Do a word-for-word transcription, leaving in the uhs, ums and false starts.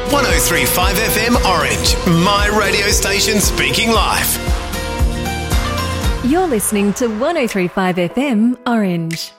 one oh three point five F M Orange, my radio station speaking life. You're listening to one oh three point five F M Orange.